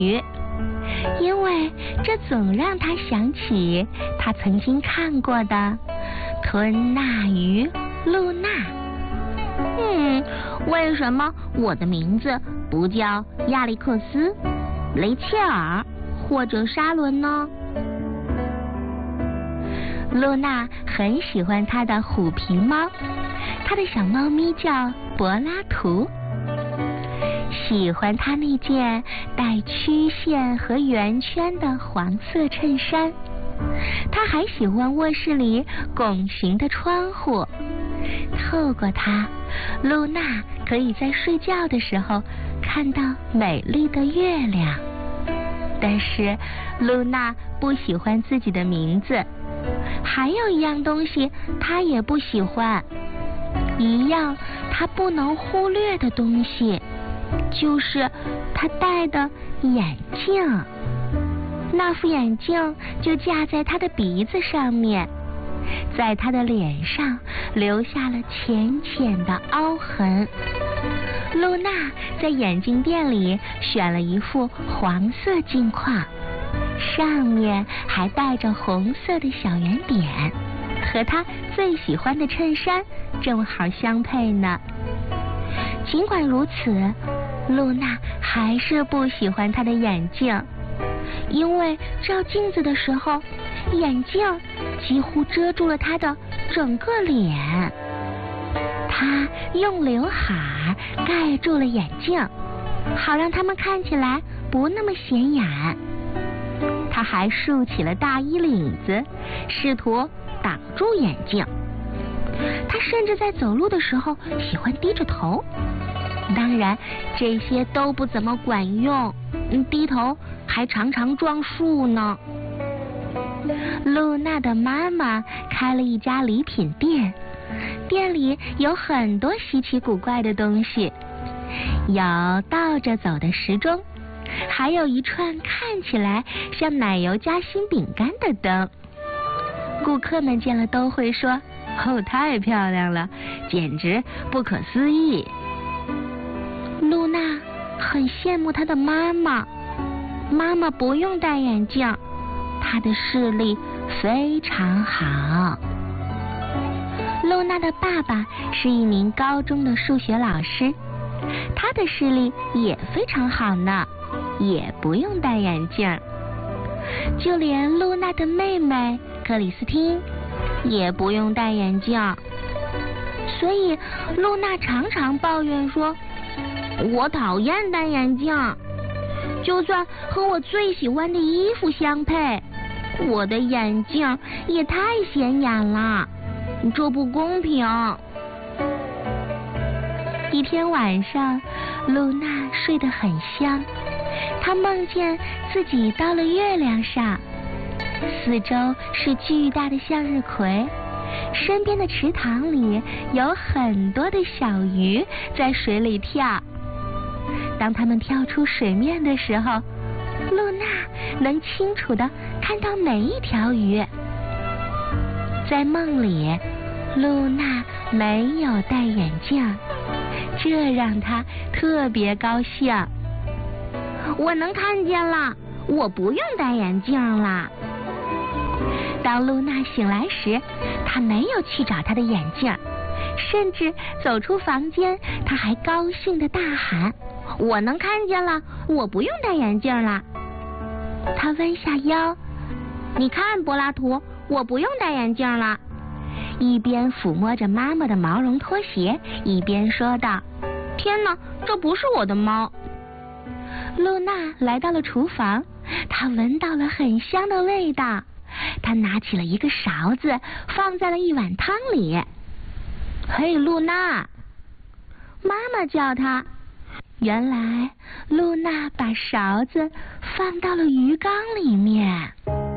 因为这总让他想起他曾经看过的吞纳鱼露娜。为什么我的名字不叫亚历克斯、雷切尔或者沙伦呢？露娜很喜欢她的虎皮猫，她的小猫咪叫柏拉图，喜欢她那件带曲线和圆圈的黄色衬衫。她还喜欢卧室里拱形的窗户，透过它，露娜可以在睡觉的时候看到美丽的月亮。但是露娜不喜欢自己的名字，还有一样东西她也不喜欢，一样她不能忽略的东西，就是她戴的眼镜。那副眼镜就架在她的鼻子上面，在她的脸上留下了浅浅的凹痕。露娜在眼镜店里选了一副黄色镜框，上面还带着红色的小圆点，和她最喜欢的衬衫正好相配呢。尽管如此，露娜还是不喜欢她的眼镜，因为照镜子的时候，眼镜几乎遮住了她的整个脸。她用刘海盖住了眼镜，好让它们看起来不那么显眼。她还竖起了大衣领子，试图挡住眼镜。她甚至在走路的时候喜欢低着头。当然，这些都不怎么管用，低头还常常撞树呢。露娜的妈妈开了一家礼品店，店里有很多稀奇古怪的东西，有倒着走的时钟，还有一串看起来像奶油夹心饼干的灯。顾客们见了都会说：“哦，太漂亮了，简直不可思议。”露娜很羡慕她的妈妈，妈妈不用戴眼镜，她的视力非常好。露娜的爸爸是一名高中的数学老师，他的视力也非常好呢，也不用戴眼镜。就连露娜的妹妹克里斯汀也不用戴眼镜，所以露娜常常抱怨说：“我讨厌戴眼镜，就算和我最喜欢的衣服相配，我的眼镜也太显眼了，这不公平。”一天晚上，露娜睡得很香，她梦见自己到了月亮上，四周是巨大的向日葵，身边的池塘里有很多的小鱼在水里跳。当它们跳出水面的时候，露娜能清楚地看到每一条鱼。在梦里，露娜没有戴眼镜，这让她特别高兴。我能看见了，我不用戴眼镜了。当露娜醒来时，她没有去找她的眼镜，甚至走出房间，她还高兴地大喊：“我能看见了，我不用戴眼镜了。”她弯下腰，你看柏拉图，我不用戴眼镜了。一边抚摸着妈妈的毛绒拖鞋，一边说道：“天哪，这不是我的猫。”露娜来到了厨房，她闻到了很香的味道。她拿起了一个勺子，放在了一碗汤里。“嘿，露娜！”妈妈叫她。原来露娜把勺子放到了鱼缸里面。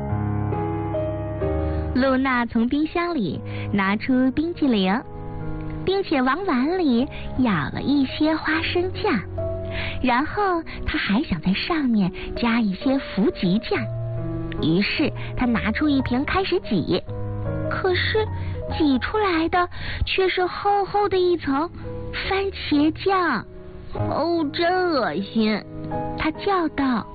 露娜从冰箱里拿出冰激凌，并且往碗里舀了一些花生酱，然后她还想在上面加一些伏吉酱。于是她拿出一瓶开始挤，可是挤出来的却是厚厚的一层番茄酱。哦，真恶心！她叫道。